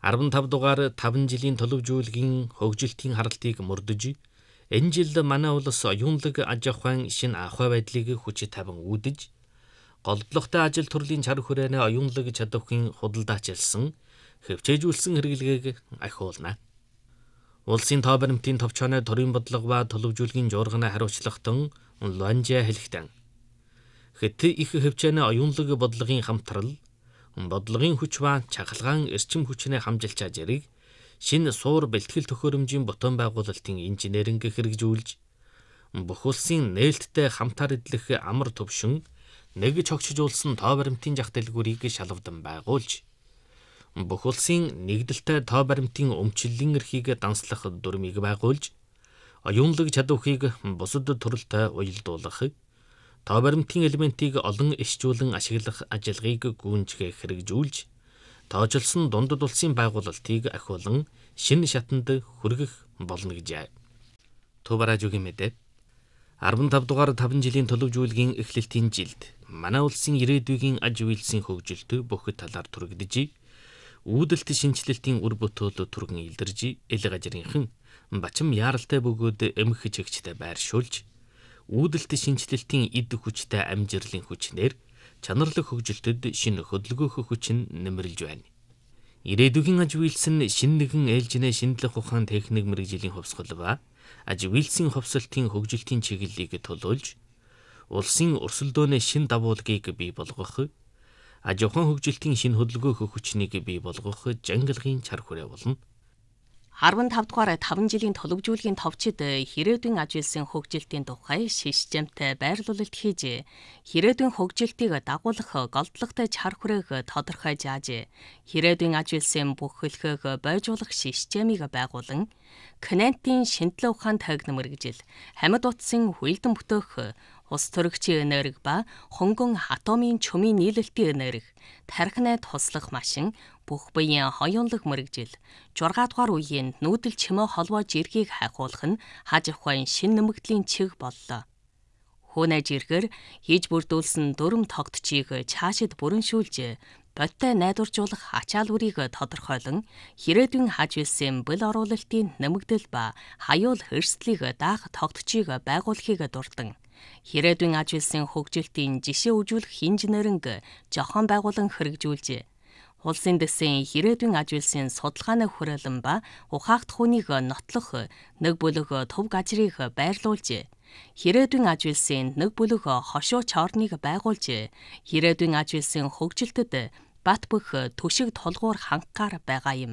15 дугаар 5 жилийн төлөвжүүлгийн хөгжилтийн харалтыг мөрдөж, энэ жилд манай улс оюунлаг аж ахуйн шинэ ахуй байдлыг хүчит тавин үүдэж, голдлоготой ажил төрлийн чар хүрээнэ оюунлаг чадварын худалдаачилсан, хөвчээжүүлсэн хэрэглэгээг ахиулна. Улсын тоо баримтын товчооны төрийн бодлого ба төлөвжүүлгийн жуурганы хариуцлагатан Луанжа хэлэхдээ хэд их хөвчөөний оюунлаг бодлогын хамтрал, бодлогын хүч ба чахалгаан эрчим хүчний хамжилт чажрыг шинэ суур бэлтгэл төхөөрөмжийн ботон байгуулалтын инженеринг хэрэгжүүлж, бүх улсын нээлттэй хамтаар эдлэх амар төвшин нэг чогчжуулсан тоо баримтын жах дэлгүүрийг шалавдан байгуулж, бүх улсын нэгдэлтэй тоо баримтын өмчлөлийн эрхийг данслах дүрмийг байгуулж, оюунлаг чадварыг бусад төрөлтэй уялдуулах, тоо баримтын элементийг олон ишжүүлэн ашиглах ажиллагааг гүйцэтгэх хэрэгжүүлж, тоочилсон дундад улсын байгуулалтыг ахиулан шинэ шатанд хүргэх болно гэжээ. Төв радиогийн мэдээ 15 дугаар 5 жилийн төлөвжүүлгийн эхлэлтийн жилд манай улсын ирээдүйн аж үйлсийн хөгжилт бүх талаар түрэгдэж, үүдэлт шинжилэлтийн үр бүтээл түргэн илэрж, эл гажрынхан бачим яаралтай бөгөөд эмх чигчтэй байршуулж, үүдэлт шинжилэлтийн эд хүчтэй амжилрын хүчнээр чанарлаг хөгжилтөд шинэ хөдөлгөөх хүч нь нэмэрлж байна. Ирээдүйн аж үйлс нь шинэ нэгэн ээлжинэ шинжлэх ухаан техник мэргэжлийн хувьсгал ба аж үйлсийн хувьсалтын хөгжилтийн чиглэлийг төлөөлж, улсын өрсөлдөөний шинэ дагуулгыг бий болгох, аж ахуйн хөгжилтийн шинэ хөдөлгөөх хүчнийг бий болгох жангилгын чар хүрээ болно. 15 дугаар 5 жилийн төлөвжүүлгийн товчид ирээдүйн аж үйлсийн хөгжилтийн тухай шишжэмтэй байрлуулалт хийж, ирээдүйн хөгжилтийг дагуулах голдлоготой чар хүрээг тодорхой зааж, ирээдүйн аж үйлсийн бүх хэлхээг бойжуулах шишжэмийг байгуулан, Кнентийн шинжилгээ ухаан тагна мэргэжил, амьд утсын хүлдэн бүтөөх, ус төрөгчийн энерги ба хөнгөн атомын чөмийн нийлэлтийн энерги, тархинаа туслах машин, бүх биеийн хоёуланг мэргэжил, 6 дугаар үеийн нүүдэл чимээ холбоо жиргийг хайхуулах нь аж ахуйн шин нэмэгдлийн чиг боллоо. Хүүнэ жиргээр хийж бүрдүүлсэн дүрм тогтчийг цаашид бүрэншүүлж, бодтой найдваржуулах ачаал бүрийг тодорхойлон, ирээдүйн аж үйлсийн бэл оруулалтын нэмэгдэл ба хаяул хэрслийг даах тогтчийг байгуулахыг дурдан, ирээдүйн аж үйлсийн хөгжилтийн жишээ үзүүлэх инженеринг зохион байгуулан хэрэгжүүлж, улсын дэсийн ирээдүйн аж үйлсийн судалгааны хүрээлэн ба ухаахт хүнийг нотлох нэг бүлэг төв газрыг байрлуулж, ирээдүйн аж үйлсийн нэг бүлэг хошууч орныг байгуулж, ирээдүйн аж үйлсийн хөгжилтэд бат бөх төшиг тулгуур хангахаар байгаа юм.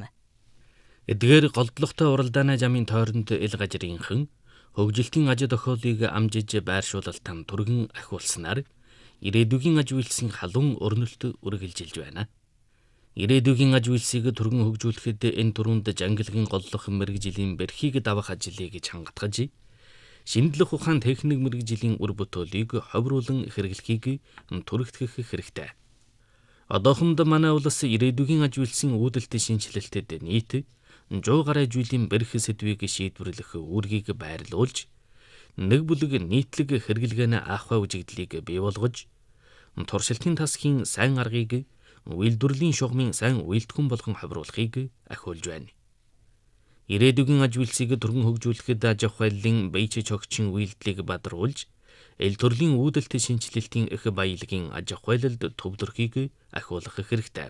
Эдгээр голдлоготой уралдааны замын тойронд эл гажрынхан хөгжилтийн аж тохиолыг амжиж байршуулалтан түргэн ахиулснаар ирээдүйн аж үйлсийн халуун өрнөлт үргэлжилж байна. Ирээдүйн аж үйлсийг түргэн хөгжүүлэхэд энэ түрүүнд жангилгын голлох мэргэжлийн бэрхийг давах ажлыг чангатгаж, шинжлэх ухаан техник мэргэжлийн үр бүтээлийг ховруулан хэрэглэхийг түрэгдэх хэрэгтэй. Одоохонд манай улс ирээдүйн аж үйлсийн үүдэлт шинжилэлтэд нийт 100 гаруй жилийн бэрх сэдвийг шийдвэрлэх үүргийг байрлуулж, нэг бүлэг нийтлэг хэрэглэгээний ахуй үжигдлийг бий болгож, туршилтын тасхийн сайн аргыг үйлдвэрлэлийн шугамын сайн үйлдэхүүн болгон ховруулахыг ахиулж байна. Ирээдүйн аж үйлсийг түргэн хөгжүүлэхэд аж ахуйлын бие чогчийн үйлдэлийг бадруулж, эл төрлийн үүдэлт шинжилэлтийн их баялагын аж ахуйлалд төвлөрөхийг ахиулах хэрэгтэй.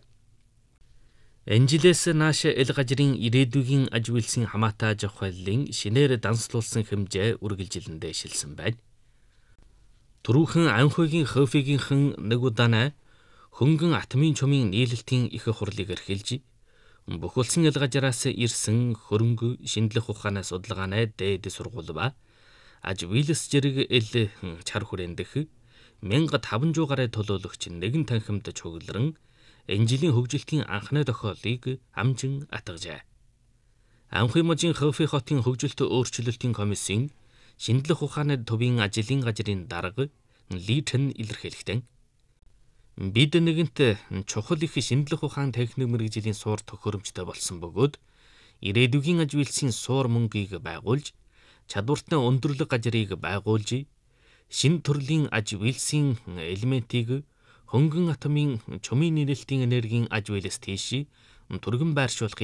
Энэ жилээс нааш эл гажрын ирээдүйн аж үйлсийн хамаатай аж ахуйлын шинээр данслуулсан хэмжээ үргэлжилэндээ шилсэн байна. Түрүүхэн анхойгийн хофигийнхэн нэг удаанаа хөнгөн атомын чумын нийлэлтийн их хурлыг эрхэлж, бүх улсын эл гажраас ирсэн хөрөнгө шинжлэх ухааны судалгааны дээд сургууль ба аж үйлс зэрэг эл чар хүрэндэх 1500 гаруй төлөөлөгч нэгэн танхимд чугларан энэ жилийн хөгжилтийн анхны тохиолыг амжин атгажээ. Анхны мужийн Хофи хотын хөгжилт өөрчлөлтийн комиссийн шинжлэх ухааны төвийн ажлын газрын дарга Литэн илэрхийлэхдээ бид нэгэнт чухал их шинжлэх ухаан техник мэргэжлийн суур төхөөрөмжтэй болсон бөгөөд ирээдүйн аж үйлсийн суур мөнгийг байгуулж, чадвартай өндөрлөг газрыг байгуулж, шинэ төрлийн аж үйлсийн элементийг хөнгөн атомын чумын нийлэлтийн энергийн аж үйлс тийш түргэн байршуулах